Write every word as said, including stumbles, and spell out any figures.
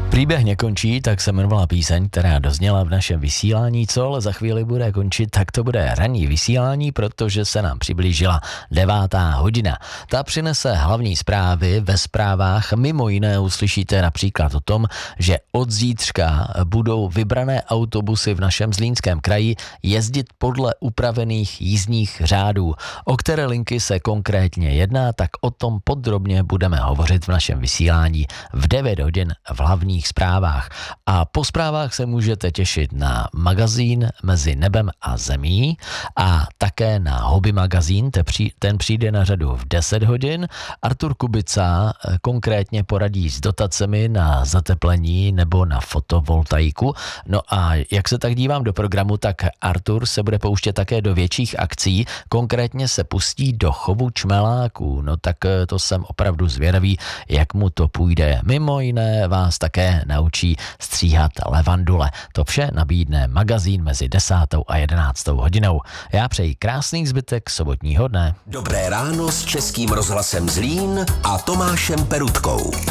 Příběh nekončí, tak se jmenovala píseň, která dozněla v našem vysílání. Co ale za chvíli bude končit, tak to bude ranní vysílání, protože se nám přiblížila devátá hodina. Ta přinese hlavní zprávy. Ve zprávách mimo jiné uslyšíte například o tom, že od zítřka budou vybrané autobusy v našem Zlínském kraji jezdit podle upravených jízdních řádů. O které linky se konkrétně jedná, tak o tom podrobně budeme hovořit v našem vysílání v devět hodin v hlavních zprávách. A po zprávách se můžete těšit na magazín Mezi nebem a zemí a také na hobby magazín, ten přijde na řadu v deset hodin. Artur Kubica konkrétně poradí s dotacemi na zateplení nebo na fotovoltaiku. No a jak se tak dívám do programu, tak Artur se bude pouštět také do větších akcí, konkrétně se pustí do chovu čmeláků. No tak to jsem opravdu zvědavý, jak mu to půjde. Mimo jiné vás také naučí stříhat levandule. To vše nabídne magazín mezi desátou a jedenáctou hodinou. Já přeji krásný zbytek sobotního dne. Dobré ráno s Českým rozhlasem Zlín a Tomášem Perutkou.